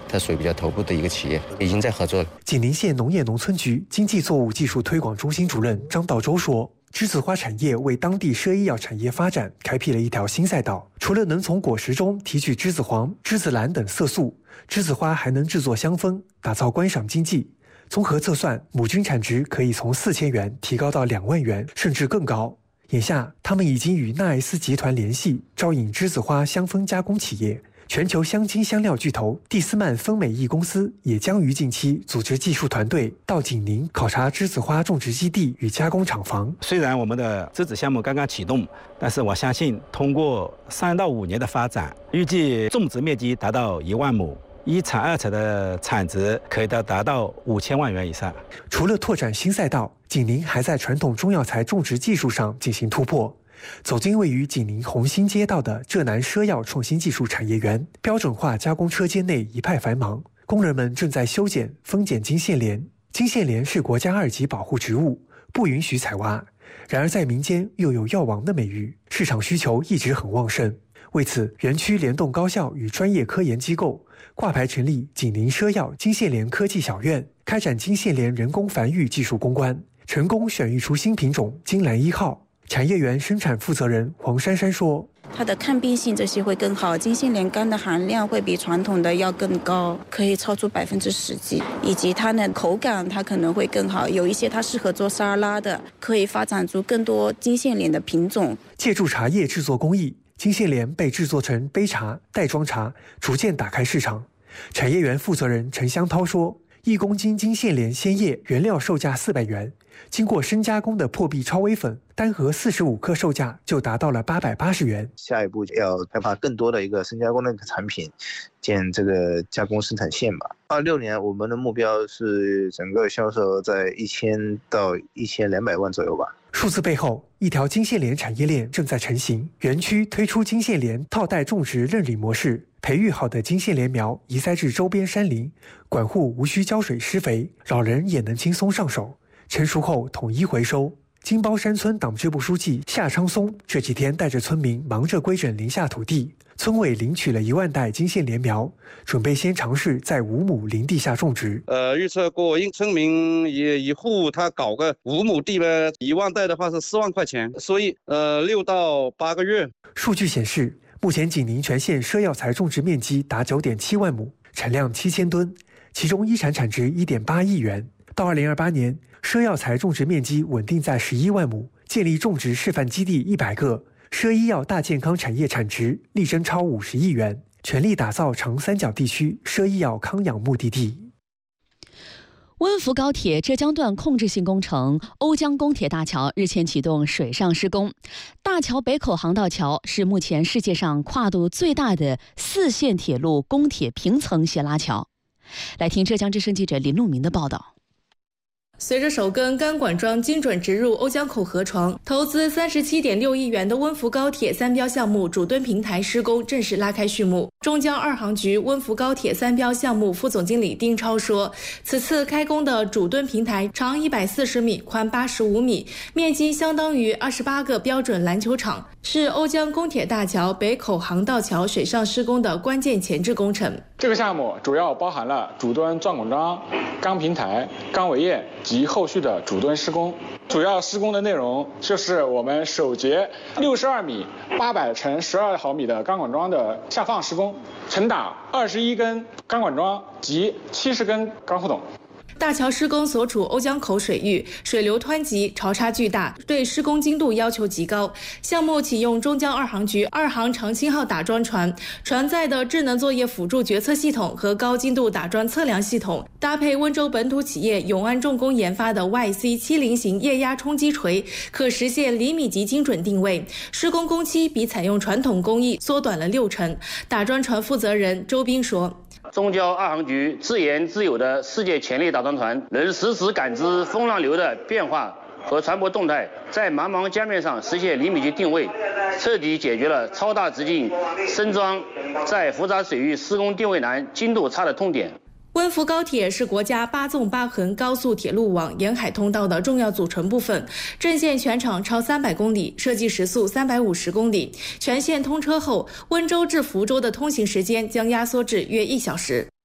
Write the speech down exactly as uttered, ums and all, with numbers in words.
它属于比较头部的一个企业，已经在合作了。 锦宁县农业农村局经济作物技术推广中心主任张道周说，栀子花产业为当地赊医药产业发展开辟了一条新赛道。除了能从果实中提取栀子黄、栀子兰等色素，栀子花还能制作香氛，打造观赏经济。综合测算，亩均产值可以从四千元提高到两万元，甚至更高。眼下，他们已经与纳艾斯集团联系，招引栀子花香氛加工企业。全球香精香料巨头蒂斯曼芬美益公司也将于近期组织技术团队到锦宁考察栀子花种植基地与加工厂房。 虽然我们的栀子项目刚刚启动，但是我相信通过三到五年的发展，预计种植面积达到一万亩。一产二产的产值可以到达到五千万元以上。 除了拓展新赛道，锦宁还在传统中药材种植技术上进行突破。走进位于锦宁红星街道的浙南赊药创新技术产业园，标准化加工车间内一派繁忙，工人们正在修剪、分拣金线莲。金线莲是国家二级保护植物，不允许采挖。然而在民间又有药王的美誉，市场需求一直很旺盛。为此，园区联动高校与专业科研机构，挂牌成立锦宁赊药金线莲科技小院，开展金线莲人工繁育技术攻关，成功选育出新品种金兰一号。产业园生产负责人黄珊珊说， 它的抗病性这些会更好，金线莲苷的含量会比传统的要更高，可以超出百分之十几，以及它的口感它可能会更好，有一些它适合做沙拉的，可以发展出更多金线莲的品种。 借助茶叶制作工艺，金线莲被制作成杯茶、袋装茶，逐渐打开市场。产业园负责人陈香涛说，一公斤金线莲鲜叶原料售价四百元，经过深加工的破壁超微粉，单盒四十五克售价就达到了八百八十元。 下一步要开发更多的一个深加工的产品，建这个加工生产线吧。二六年我们的目标是整个销售在一千到一千两百万左右吧。 数字背后，一条金线莲产业链正在成型。园区推出金线莲套袋种植认领模式，培育好的金线莲苗移栽至周边山林，管护无需浇水施肥，老人也能轻松上手。成熟后统一回收。金包山村党支部书记夏昌松这几天带着村民忙着归整林下土地，村委领取了一万袋金线莲苗，准备先尝试在五亩林地下种植。 呃，预测过，因村民也一户他搞个五亩地呢，一万袋的话是四万块钱，所以呃六到八个月。 数据显示，目前锦宁全县赊药材种植面积达九点七万亩，产量七千吨，其中一产产值一点八亿元。到二零二八年，赊药材种植面积稳定在十一万亩，建立种植示范基地一百个，赊医药大健康产业产值力争超五十亿元，全力打造长三角地区赊医药康养目的地。 温福高铁浙江段控制性工程瓯江公铁大桥日前启动水上施工。大桥北口航道桥是目前世界上跨度最大的四线铁路公铁平层斜拉桥。来听浙江之声记者林路明的报道。 随着首根钢管桩精准植入瓯江口河床，投资三十七点六亿元的温福高铁三标项目主墩平台施工正式拉开序幕。中交二航局温福高铁三标项目副总经理丁超说，此次开工的主墩平台长一百四十米，宽八十五米，面积相当于二十八个标准篮球场，是瓯江公铁大桥北口航道桥水上施工的关键前置工程。 这个项目主要包含了主墩钻孔桩、钢平台、钢围堰及后续的主墩施工。主要施工的内容就是我们首节六十二米八百乘十二毫米的钢管桩的下放施工，承打二十一根钢管桩及七十根钢护筒。 大桥施工所处瓯江口水域，水流湍急，潮差巨大，对施工精度要求极高。项目启用中交二航局二航长青号打桩船，船载的智能作业辅助决策系统和高精度打桩测量系统，搭配温州本土企业永安重工研发的 Y C 七十 型液压冲击锤，可实现厘米级精准定位。施工工期比采用传统工艺缩短了六成。打桩船负责人周斌说， 中交二航局自研自有的世界潜力打桩船能实时感知风浪流的变化和船舶动态，在茫茫江面上实现厘米级定位，彻底解决了超大直径深桩在复杂水域施工定位难、精度差的痛点。 温福高铁是国家八纵八横高速铁路网沿海通道的重要组成部分，正线全长超三百公里，设计时速三百五十公里。全线通车后，温州至福州的通行时间将压缩至约一小时。